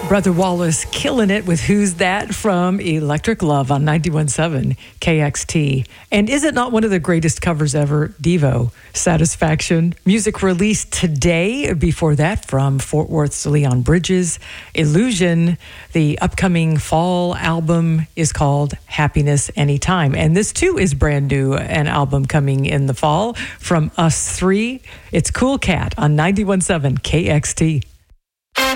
Brother Wallace killing it with Who's That from Electric Love on 91.7 KXT. And is it not one of the greatest covers ever? Devo, Satisfaction. Music released today. Before that, from Fort Worth's Leon Bridges, Illusion. The upcoming fall album is called Happiness Anytime. And this too is brand new, an album coming in the fall from Us Three. It's Cool Cat on 91.7 KXT.